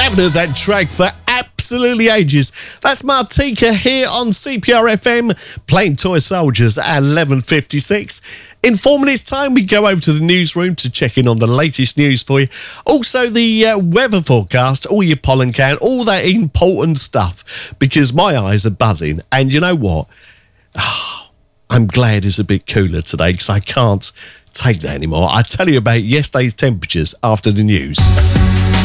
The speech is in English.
Haven't heard that track for absolutely ages. That's Martika here on CPR FM, playing Toy Soldiers at 11:56. In 4 minutes' time, we go over to the newsroom to check in on the latest news for you. Also, the weather forecast, all your pollen count, all that important stuff, because my eyes are buzzing. And you know what? I'm glad it's a bit cooler today because I can't take that anymore. I'll tell you about yesterday's temperatures after the news.